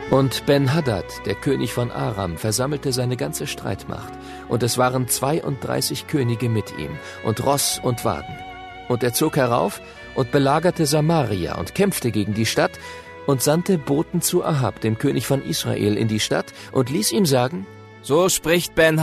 Und Ben-Hadad, der König von Aram, versammelte seine ganze Streitmacht, und es waren 32 Könige mit ihm, und Ross und Wagen. Und er zog herauf und belagerte Samaria und kämpfte gegen die Stadt und sandte Boten zu Ahab, dem König von Israel, in die Stadt und ließ ihm sagen: So spricht Ben